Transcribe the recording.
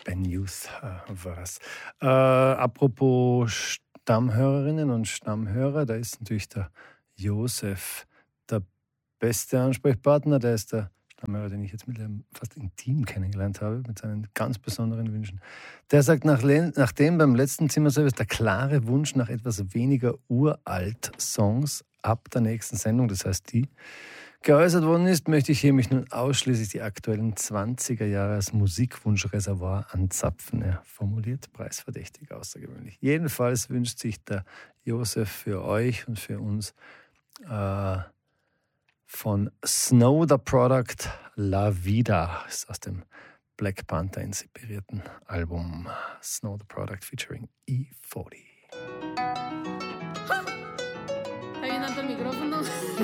Ben Youth war das. Apropos Stammhörerinnen und Stammhörer, da ist natürlich der Josef der beste Ansprechpartner. Der ist der Stammhörer, den ich jetzt mittlerweile fast intim kennengelernt habe, mit seinen ganz besonderen Wünschen. Der sagt, nachdem beim letzten Zimmerservice der klare Wunsch nach etwas weniger Uralt-Songs ab der nächsten Sendung, das heißt die, geäußert worden ist, möchte ich hiermit nun ausschließlich die aktuellen 20er Jahre als Musikwunschreservoir anzapfen. Er formuliert preisverdächtig außergewöhnlich. Jedenfalls wünscht sich der Josef für euch und für uns von Snow the Product La Vida. Das ist aus dem Black Panther inspirierten Album Snow the Product featuring E40. Está llenando el micrófono.